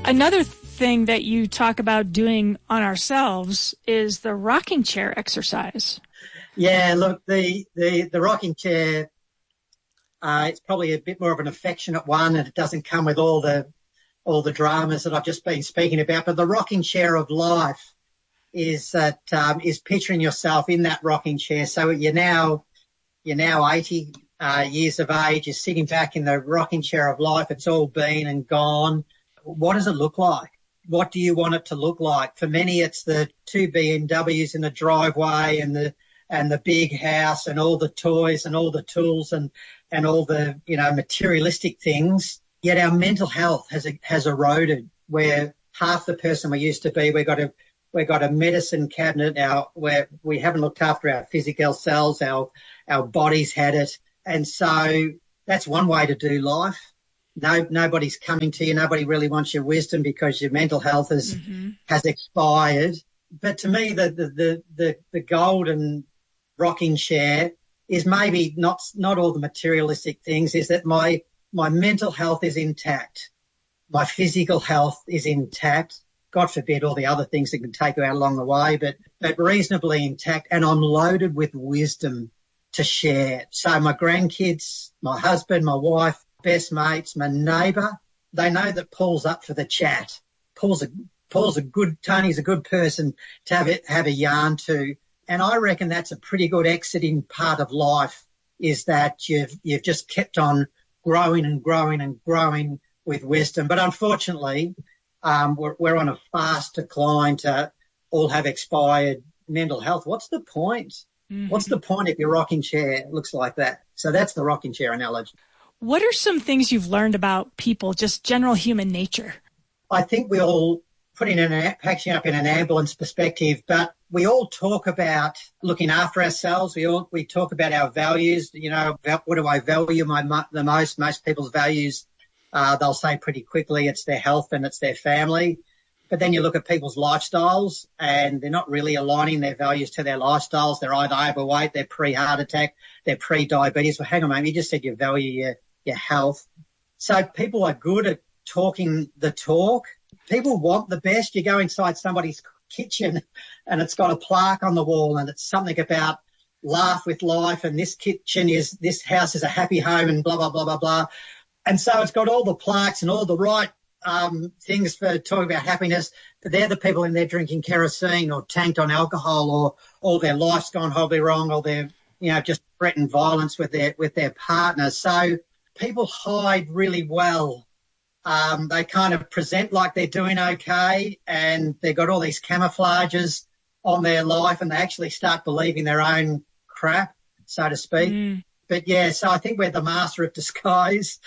Another thing that you talk about doing on ourselves is the rocking chair exercise. Yeah, look, the rocking chair, it's probably a bit more of an affectionate one, and it doesn't come with all the dramas that I've just been speaking about. But the rocking chair of life is picturing yourself in that rocking chair. So you're now 80 years of age. You're sitting back in the rocking chair of life. It's all been and gone. What does it look like? What do you want it to look like? For many, it's the 2 BMWs in the driveway and the big house and all the toys and all the tools and all the, materialistic things. Yet our mental health has eroded. Where half the person we used to be. We've got a medicine cabinet now where we haven't looked after our physical selves. Our bodies had it. And so that's one way to do life. Nobody's coming to you. Nobody really wants your wisdom because your mental health has expired. But to me, the golden rocking chair is maybe not all the materialistic things, is that my mental health is intact. My physical health is intact. God forbid all the other things that can take you out along the way, but reasonably intact. And I'm loaded with wisdom to share. So my grandkids, my husband, my wife, best mates, my neighbour, they know that Paul's up for the chat. Tony's a good person to have a yarn to. And I reckon that's a pretty good exiting part of life, is that you've just kept on growing and growing and growing with wisdom. But unfortunately, we're on a fast decline to all have expired mental health. What's the point? Mm-hmm. What's the point if your rocking chair looks like that? So that's the rocking chair analogy. What are some things you've learned about people, just general human nature? I think we all packaging up in an ambulance perspective, but we all talk about looking after ourselves. We talk about our values. What do I value the most? Most people's values, they'll say pretty quickly it's their health and it's their family. But then you look at people's lifestyles and they're not really aligning their values to their lifestyles. They're either overweight, they're pre-heart attack, they're pre-diabetes. Well, hang on, mate, you just said you value your health. So people are good at talking the talk. People want the best. You go inside somebody's kitchen and it's got a plaque on the wall and it's something about laugh with life and this house is a happy home and blah, blah, blah, blah, blah. And so it's got all the plaques and all the right things for talking about happiness, but they're the people in there drinking kerosene or tanked on alcohol, or all their life's gone horribly wrong, or they're, just threatened violence with their partner. So people hide really well. They kind of present like they're doing okay, and they've got all these camouflages on their life, and they actually start believing their own crap, so to speak. Mm. But yeah, so I think we're the master of disguise.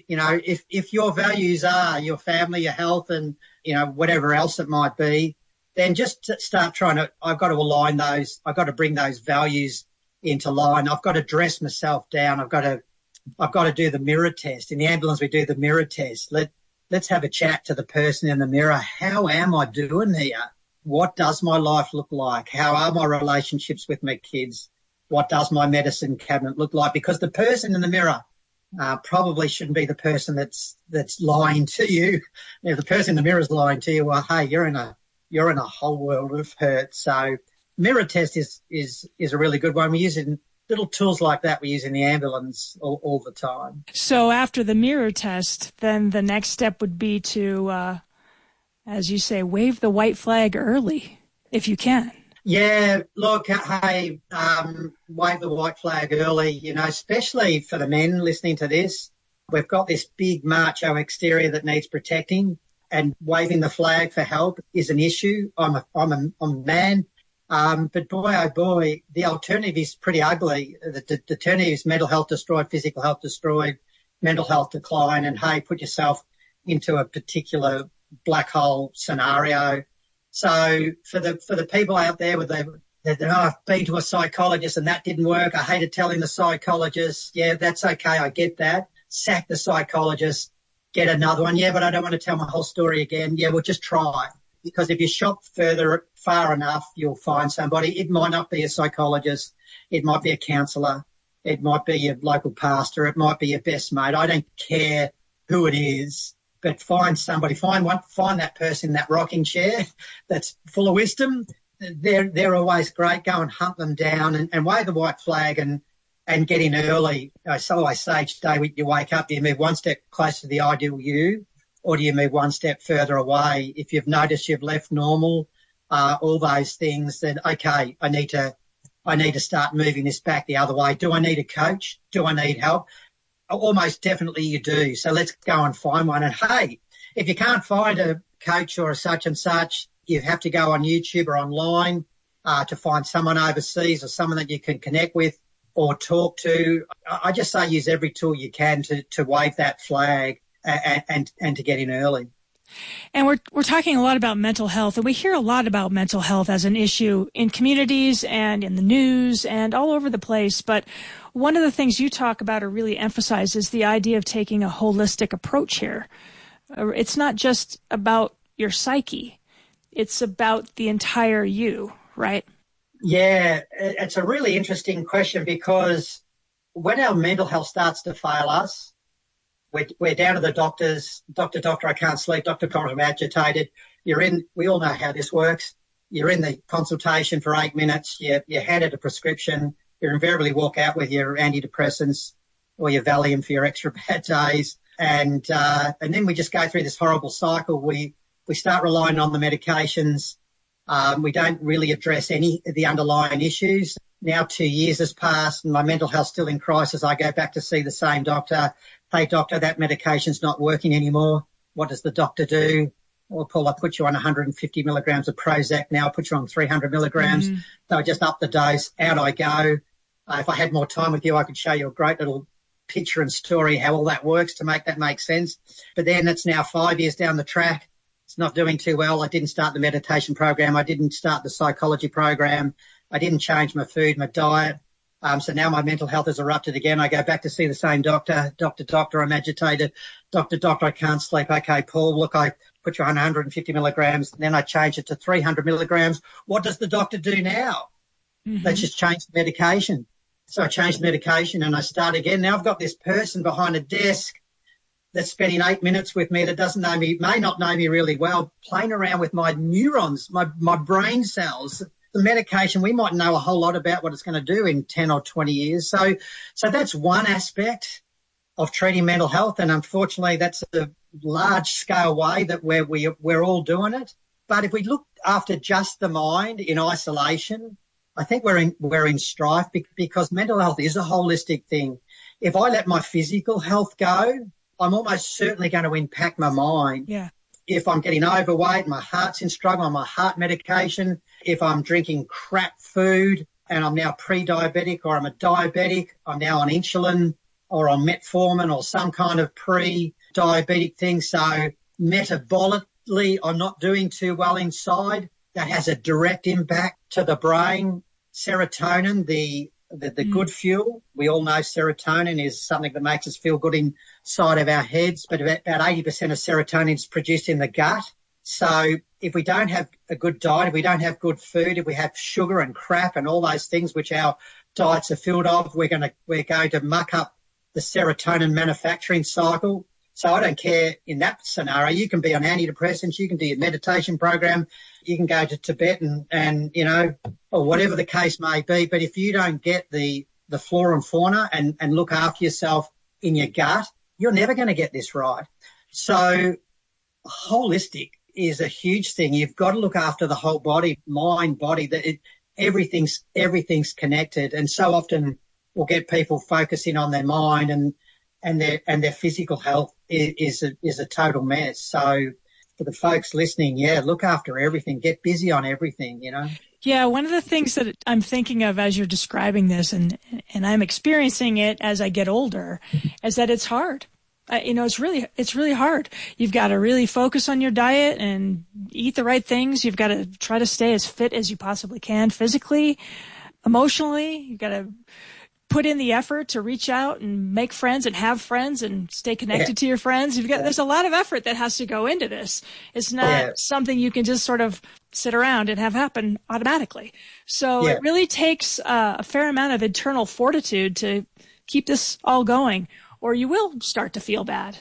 If your values are your family, your health, and, whatever else it might be, then just start I've got to align those. I've got to bring those values into line. I've got to dress myself down. I've got to do the mirror test. In the ambulance, we do the mirror test. Let's have a chat to the person in the mirror. How am I doing here? What does my life look like? How are my relationships with my kids? What does my medicine cabinet look like? Because the person in the mirror probably shouldn't be the person that's lying to you. If the person in the mirror is lying to you, well, hey, you're in a whole world of hurt. So mirror test is a really good one. We use it in little tools like that. We use in the ambulance all the time. So after the mirror test, then the next step would be to, as you say, wave the white flag early, if you can. Yeah, look, hey, wave the white flag early, especially for the men listening to this. We've got this big macho exterior that needs protecting, and waving the flag for help is an issue. I'm a man. But boy, oh boy, the alternative is pretty ugly. The alternative is mental health destroyed, physical health destroyed, mental health decline, and hey, put yourself into a particular black hole scenario. So for the people out there I've been to a psychologist and that didn't work. I hated telling the psychologist, yeah, that's okay. I get that. Sack the psychologist, get another one. Yeah, but I don't want to tell my whole story again. Yeah, well, just try. Because if you shop far enough, you'll find somebody. It might not be a psychologist. It might be a counsellor. It might be your local pastor. It might be your best mate. I don't care who it is. but find that person in that rocking chair that's full of wisdom. They're always great. Go and hunt them down and wave the white flag and get in early. So I say each day when you wake up, do you move one step closer to the ideal you, or do you move one step further away? If you've noticed you've left normal, all those things, then okay, I need to start moving this back the other way. Do I need a coach? Do I need help? Almost definitely you do. So let's go and find one. And hey, if you can't find a coach or a such and such, you have to go on YouTube or online to find someone overseas or someone that you can connect with or talk to. I just say use every tool you can to wave that flag and to get in early. And we're talking a lot about mental health, and we hear a lot about mental health as an issue in communities and in the news and all over the place. But one of the things you talk about or really emphasize is the idea of taking a holistic approach here. It's not just about your psyche. It's about the entire you, right? Yeah, it's a really interesting question because when our mental health starts to fail us, we're down to the doctors. Doctor, I can't sleep. Doctor, I'm agitated. We all know how this works. You're in the consultation for 8 minutes. You're handed a prescription. You invariably walk out with your antidepressants or your Valium for your extra bad days. And then we just go through this horrible cycle. We start relying on the medications. We don't really address any of the underlying issues. Now 2 years has passed and my mental health's still in crisis. I go back to see the same doctor. Hey, doctor, that medication's not working anymore. What does the doctor do? Well, Paul, I put you on 150 milligrams of Prozac. Now I put you on 300 milligrams. Mm-hmm. So I just up the dose. Out I go. If I had more time with you, I could show you a great little picture and story how all that works to make that make sense. But then it's now 5 years down the track. It's not doing too well. I didn't start the meditation program. I didn't start the psychology program. I didn't change my food, my diet. So now my mental health has erupted again. I go back to see the same doctor. Doctor, I'm agitated. Doctor, I can't sleep. Okay, Paul, look, I put you on 150 milligrams. Then I change it to 300 milligrams. What does the doctor do now? Mm-hmm. Let's just change the medication. So I changed the medication and I start again. Now I've got this person behind a desk that's spending 8 minutes with me that doesn't know me, may not know me really well, playing around with my neurons, my brain cells. The medication, we might know a whole lot about what it's going to do in 10 or 20 years. So that's one aspect of treating mental health. And unfortunately, that's a large scale way that we're all doing it. But if we look after just the mind in isolation, I think we're in strife because mental health is a holistic thing. If I let my physical health go, I'm almost certainly going to impact my mind. Yeah. If I'm getting overweight, my heart's in struggle, I'm on heart medication. If I'm drinking crap food and I'm now pre-diabetic or I'm a diabetic, I'm now on insulin or on metformin or some kind of pre-diabetic thing. So metabolically, I'm not doing too well inside. That has a direct impact to the brain. Serotonin, the good fuel. We all know serotonin is something that makes us feel good inside of our heads, but about 80% of serotonin is produced in the gut. So if we don't have a good diet, if we don't have good food, if we have sugar and crap and all those things which our diets are filled of, we're going to muck up the serotonin manufacturing cycle. So I don't care in that scenario. You can be on antidepressants, you can do your meditation program, you can go to Tibet and or whatever the case may be. But if you don't get the flora and fauna and look after yourself in your gut, you're never going to get this right. So holistic is a huge thing. You've got to look after the whole body, mind, body, everything's connected. And so often we'll get people focusing on their mind and their physical health is a total mess. So for the folks listening, look after everything, get busy on everything, Yeah, one of the things that I'm thinking of as you're describing this, and I'm experiencing it as I get older, is that it's hard. It's really hard. You've got to really focus on your diet and eat the right things. You've got to try to stay as fit as you possibly can physically, emotionally. You've got to put in the effort to reach out and make friends and have friends and stay connected to your friends. There's a lot of effort that has to go into this. It's not something you can just sort of sit around and have happen automatically. So it really takes a fair amount of internal fortitude to keep this all going, or you will start to feel bad.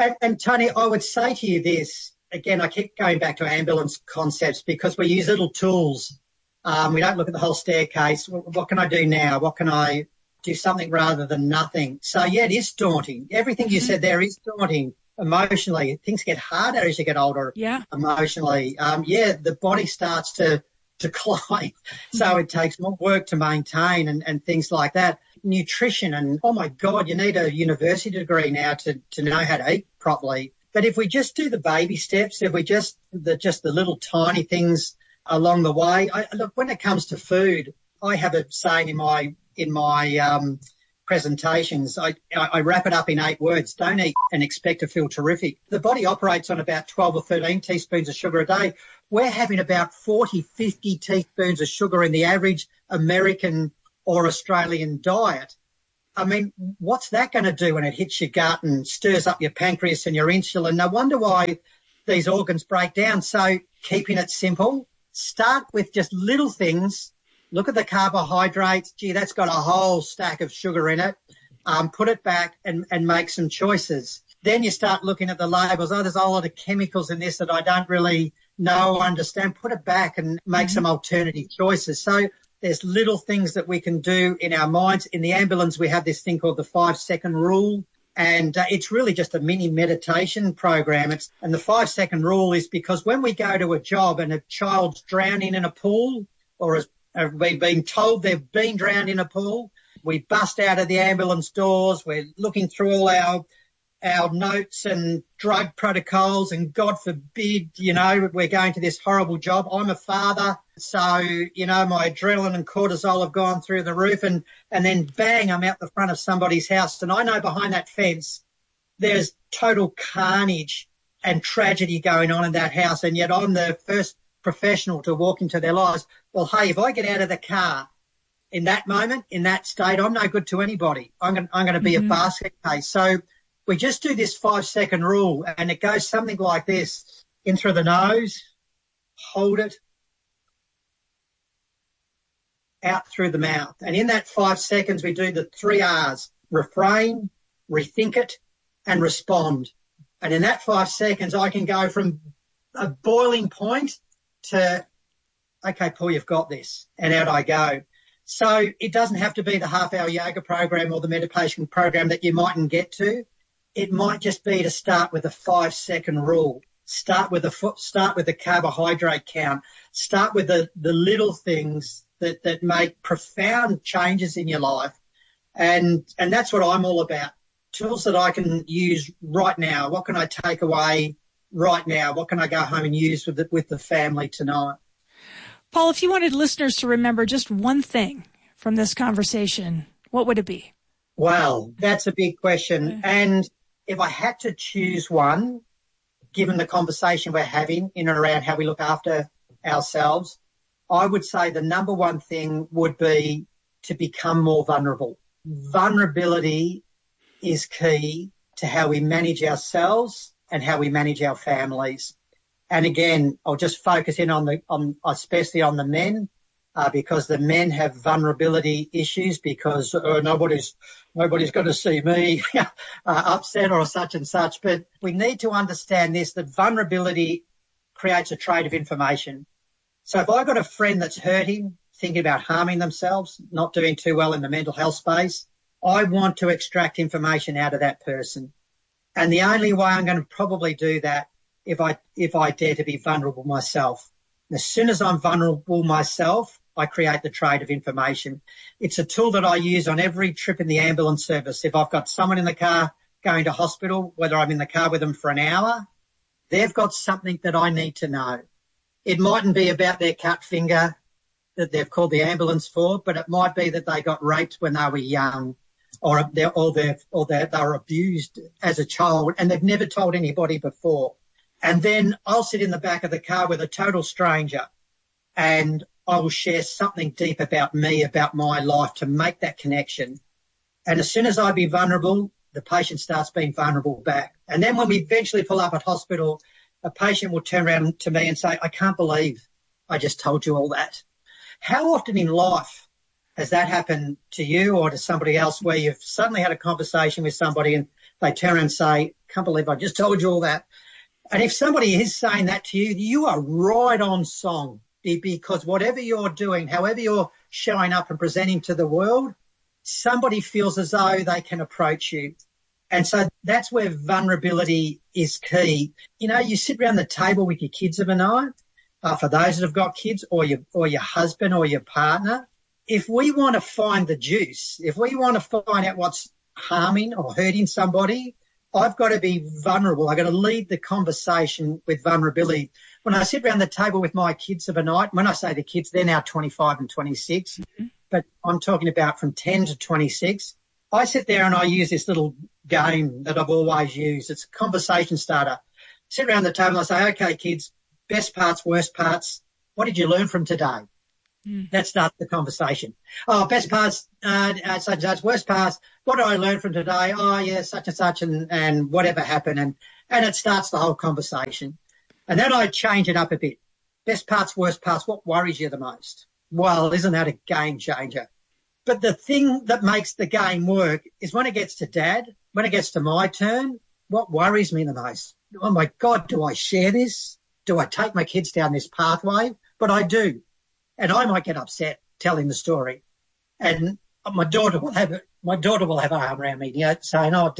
And Tony, I would say to you this, again, I keep going back to ambulance concepts because we use little tools. We don't look at the whole staircase. What can I do now? What can I do something rather than nothing? So, yeah, it is daunting. Everything you said there is daunting emotionally. Things get harder as you get older emotionally. The body starts to decline. So it takes more work to maintain and things like that. Nutrition and, oh, my God, you need a university degree now to know how to eat properly. But if we just do the baby steps, if we just the little tiny things along the way. Look, when it comes to food, I have a saying in my presentations. I wrap it up in 8 words. Don't eat and expect to feel terrific. The body operates on about 12 or 13 teaspoons of sugar a day. We're having about 40, 50 teaspoons of sugar in the average American or Australian diet. I mean, what's that going to do when it hits your gut and stirs up your pancreas and your insulin? No wonder why these organs break down. So keeping it simple, start with just little things. Look at the carbohydrates. Gee, that's got a whole stack of sugar in it. Put it back and make some choices. Then you start looking at the labels. Oh, there's a whole lot of chemicals in this that I don't really know or understand. Put it back and make some alternative choices. So there's little things that we can do in our minds. In the ambulance, we have this thing called the 5-second rule. And it's really just a mini meditation program. And the 5-second rule is because when we go to a job and a child's drowning in a pool or has been told they've been drowned in a pool, we bust out of the ambulance doors. We're looking through all our notes and drug protocols, and God forbid, we're going to this horrible job. I'm a father, so, my adrenaline and cortisol have gone through the roof, and then bang, I'm out the front of somebody's house. And I know behind that fence there's total carnage and tragedy going on in that house, and yet I'm the first professional to walk into their lives. Well, hey, if I get out of the car in that moment, in that state, I'm no good to anybody. I'm going to be a basket case. So we just do this 5-second rule, and it goes something like this. In through the nose, hold it, out through the mouth. And in that 5 seconds, we do the 3 R's: refrain, rethink it, and respond. And in that 5 seconds, I can go from a boiling point to, okay, Paul, you've got this, and out I go. So it doesn't have to be the half-hour yoga program or the meditation program that you mightn't get to. It might just be to start with a 5-second rule. Start with the carbohydrate count. Start with the little things that make profound changes in your life. And that's what I'm all about. Tools that I can use right now. What can I take away right now? What can I go home and use with the family tonight? Paul, if you wanted listeners to remember just one thing from this conversation, what would it be? Well, that's a big question. And if I had to choose one, given the conversation we're having in and around how we look after ourselves, I would say the number one thing would be to become more vulnerable. Vulnerability is key to how we manage ourselves and how we manage our families. And again, I'll just focus in especially on the men, because the men have vulnerability issues because nobody's going to see me upset or such and such. But we need to understand this, that vulnerability creates a trade of information. So if I've got a friend that's hurting, thinking about harming themselves, not doing too well in the mental health space, I want to extract information out of that person. And the only way I'm going to probably do that if I dare to be vulnerable myself. As soon as I'm vulnerable myself, I create the trade of information. It's a tool that I use on every trip in the ambulance service. If I've got someone in the car going to hospital, whether I'm in the car with them for an hour, they've got something that I need to know. It mightn't be about their cut finger that they've called the ambulance for, but it might be that they got raped when they were young, or they were abused as a child and they've never told anybody before. And then I'll sit in the back of the car with a total stranger and I will share something deep about me, about my life, to make that connection. And as soon as I be vulnerable, the patient starts being vulnerable back. And then when we eventually pull up at hospital, a patient will turn around to me and say, I can't believe I just told you all that. How often in life has that happened to you or to somebody else where you've suddenly had a conversation with somebody and they turn and say, can't believe I just told you all that. And if somebody is saying that to you, you are right on song, because whatever you're doing, however you're showing up and presenting to the world, somebody feels as though they can approach you. And so that's where vulnerability is key. You know, you sit around the table with your kids of a night, for those that have got kids, or your husband or your partner. If we want to find the juice, if we want to find out what's harming or hurting somebody, I've got to be vulnerable. I've got to lead the conversation with vulnerability. When I sit around the table with my kids of a night, when I say the kids, they're now 25 and 26, but I'm talking about from 10 to 26. I sit there and I use this little game that I've always used. It's a conversation starter. Sit around the table and I say, okay, kids, best parts, worst parts. What did you learn from today? That starts the conversation. Oh, best parts, such and such, worst parts. What did I learn from today? Oh, yeah, such and such, and whatever happened. And it starts the whole conversation. And then I change it up a bit. Best parts, worst parts, what worries you the most? Well, isn't that a game changer? But the thing that makes the game work is when it gets to Dad, when it gets to my turn, what worries me the most? Oh, my God, do I share this? Do I take my kids down this pathway? But I do. And I might get upset telling the story. And my daughter will have her arm around me, saying, oh,